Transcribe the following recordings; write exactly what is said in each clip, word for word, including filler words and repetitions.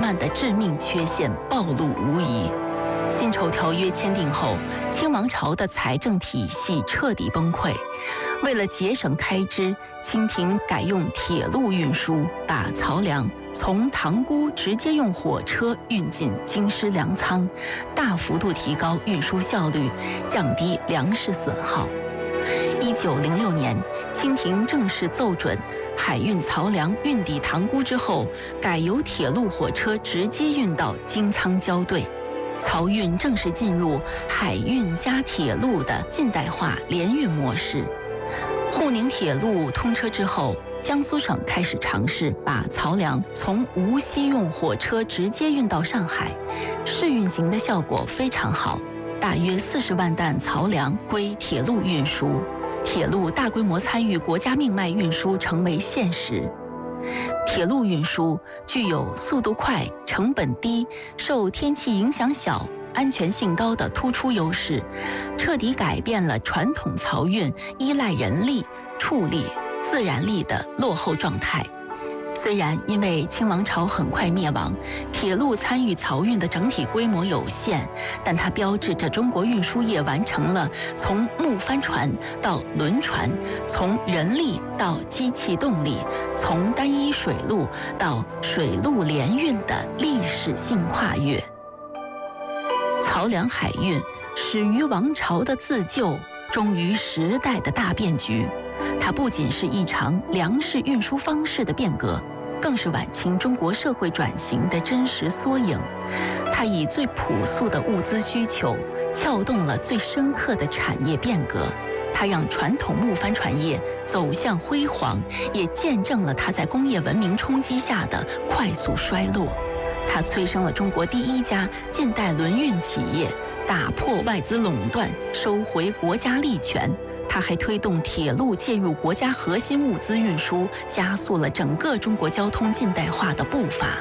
慢的致命缺陷暴露无遗。辛丑条约签订后，清王朝的财政体系彻底崩溃。为了节省开支，清廷改用铁路运输，把漕粮从塘沽直接用火车运进京师粮仓，大幅度提高运输效率，降低粮食损耗。一九零六年，清廷正式奏准，海运漕粮运抵塘沽之后，改由铁路火车直接运到京仓交兑。漕运正式进入海运加铁路的近代化联运模式。沪宁铁路通车之后，江苏省开始尝试把漕粮从无锡用火车直接运到上海，试运行的效果非常好，大约四十万担漕粮归铁路运输，铁路大规模参与国家命脉运输成为现实。铁路运输具有速度快、成本低、受天气影响小、安全性高的突出优势，彻底改变了传统漕运依赖人力、畜力、自然力的落后状态。虽然因为清王朝很快灭亡，铁路参与漕运的整体规模有限，但它标志着中国运输业完成了从木帆船到轮船，从人力到机器动力，从单一水路到水陆联运的历史性跨越。漕粮海运始于王朝的自救，终于时代的大变局。它不仅是一场粮食运输方式的变革，更是晚清中国社会转型的真实缩影。它以最朴素的物资需求，撬动了最深刻的产业变革。它让传统木帆船业走向辉煌，也见证了它在工业文明冲击下的快速衰落。它催生了中国第一家近代轮运企业，打破外资垄断，收回国家利权。它还推动铁路介入国家核心物资运输，加速了整个中国交通近代化的步伐。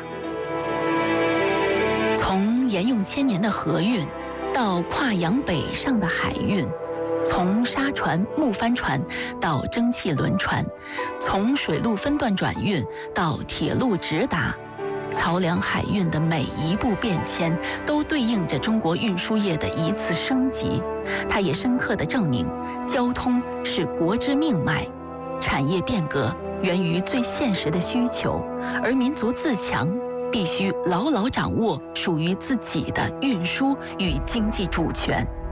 从沿用千年的河运，到跨洋北上的海运，从沙船、木帆船到蒸汽轮船，从水路分段转运到铁路直达，漕粮海运的每一步变迁，都对应着中国运输业的一次升级。它也深刻地证明，交通是国之命脉，产业变革源于最现实的需求，而民族自强必须牢牢掌握属于自己的运输与经济主权。